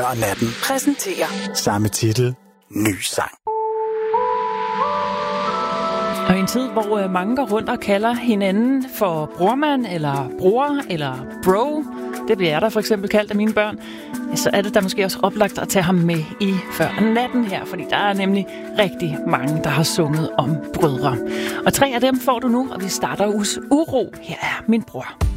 og natten præsenterer samme titel, ny sang. Og i en tid, hvor mange går rundt og kalder hinanden for brormand, eller bror, eller bro, det bliver jeg der for eksempel kaldt af mine børn, så er det da måske også oplagt at tage ham med i før natten her, fordi der er nemlig rigtig mange, der har sunget om brødre. Og 3 af dem får du nu, og vi starter uges uro. Her er min bror.